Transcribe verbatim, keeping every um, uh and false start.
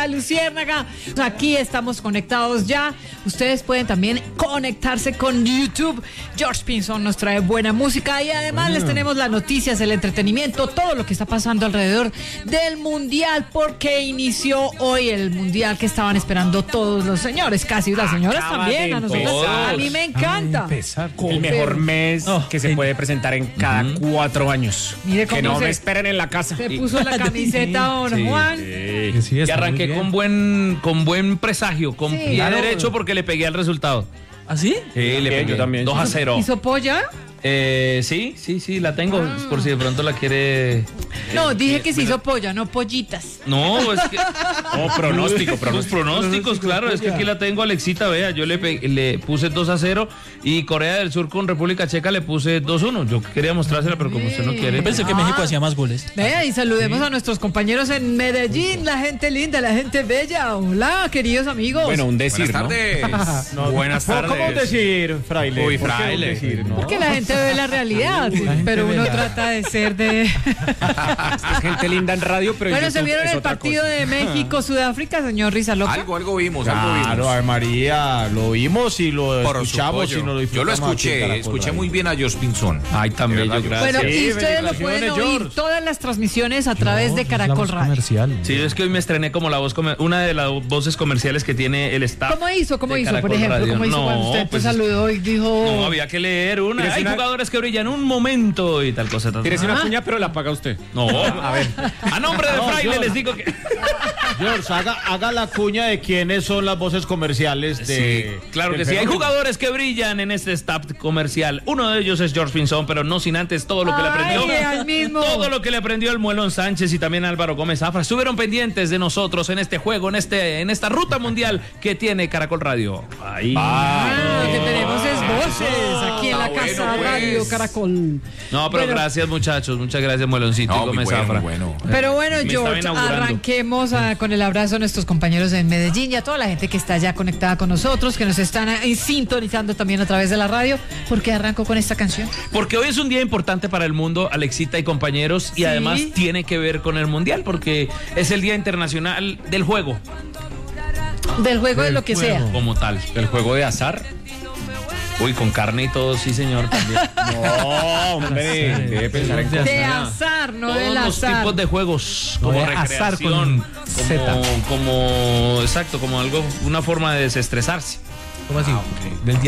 la Luciérnaga. Aquí estamos conectados ya. Ustedes pueden también conectarse con YouTube. George Pinzón nos trae buena música y además bueno. les tenemos las noticias, el entretenimiento, todo lo que está pasando alrededor del Mundial, porque inició hoy el Mundial que estaban esperando todos los señores, casi las señoras Acaba también. A nosotros, a mí me encanta. El mejor mes oh, que se el... puede presentar en cada uh-huh. cuatro años. Mire cómo que no se... me esperen en la casa. Se puso la camiseta, don sí, Juan. Sí. Sí, y arranqué con buen, con buen presagio, con sí, pie claro. derecho porque le pegué al resultado. ¿Ah, sí? Sí, le pegué. Yo también. dos a cero. ¿Hizo polla? Eh, sí, sí, sí, la tengo, ah. por si de pronto la quiere... No, eh, dije que se hizo polla, no pollitas. No, es que... No, pronóstico, pronóstico. Los pronósticos, claro, es que aquí la tengo, Alexita, vea, yo le, pe- le puse dos a cero y Corea del Sur con República Checa le puse dos a uno. Yo quería mostrársela, pero como usted no quiere... Yo pensé que ah. México hacía más goles. Vea, y saludemos sí. a nuestros compañeros en Medellín, la gente linda, la gente bella. Hola, queridos amigos. Bueno, un decir, Buenas tardes. ¿no? No, Buenas tardes. ¿Cómo decir, fraile? Uy, fraile. Decir, ¿no? Porque la gente ve la realidad, sí, pero uno bella. trata de ser de... Es gente linda en radio, pero bueno, en se vieron el partido cosa. de México, Sudáfrica, señor Rizaloca. Algo, algo vimos, claro, algo vimos. Ave María, lo vimos y lo Por escuchamos y no lo Yo lo escuché, escuché muy bien a Jos Pinzón. Ay, también, yo gracias. Bueno, y sí, ustedes lo pueden oír George. todas las transmisiones a través no, de Caracol Radio. Comercial. Sí, es que hoy me estrené como la voz, comer- una de las voces comerciales que tiene el staff. ¿Cómo hizo? ¿Cómo hizo, Caracol por ejemplo? Radio. ¿Cómo hizo no, cuando usted pues, te saludó y dijo... No, había que leer una. Hay una... jugadores que brillan un momento y tal cosa. Tal, Tienes tal. una cuña, pero la paga usted. No, a ver. A nombre de No, Fraile yo... les digo que... George, haga, haga la cuña de quiénes son las voces comerciales de... Sí, claro que de sí. Hay fenómeno. jugadores que brillan en este staff comercial. Uno de ellos es George Pinzón, pero no sin antes todo lo que le aprendió. Ay, al mismo. Todo lo que le aprendió el Muelón Sánchez y también Álvaro Gómez Zafra. Estuvieron pendientes de nosotros en este juego, en este, en esta ruta mundial que tiene Caracol Radio. Ahí. Ah, lo que tenemos es voces aquí en la bueno, casa pues. Radio Caracol. No, pero Bueno. gracias, muchachos. Muchas gracias, Mueloncito No, y muy Gómez bueno, Zafra. muy bueno. Pero bueno, Me George, estaba inaugurando. arranquemos a- con el abrazo a nuestros compañeros en Medellín y a toda la gente que está ya conectada con nosotros, que nos están eh, sintonizando también a través de la radio. ¿Por qué arranco con esta canción? Porque hoy es un día importante para el mundo, Alexita y compañeros, y Sí. además tiene que ver con el Mundial, porque es el Día Internacional del Juego, Del juego de lo que sea. como tal. ¿El juego de azar? Uy, con carne y todo, sí, señor, también. No, hombre, debe pensar en cosas. De azar, no Todos del los azar. tipos de juegos, No, como de azar recreación, con Z. como, como, exacto, como algo, una forma de desestresarse. ¿Cómo así? Del día